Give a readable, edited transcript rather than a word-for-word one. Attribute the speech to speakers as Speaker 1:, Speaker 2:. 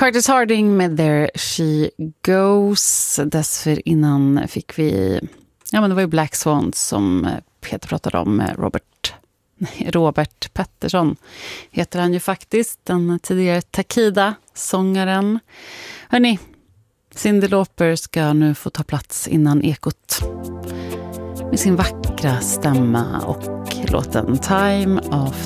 Speaker 1: Curtis Harding med There She Goes. Dessförinnan fick vi, det var ju Black Swans som Peter pratade om. Robert Pettersson heter han ju faktiskt, den tidigare Takida-sångaren. Hörrni, Cyndi Lauper ska nu få ta plats innan Ekot med sin vackra stämma och låten Time of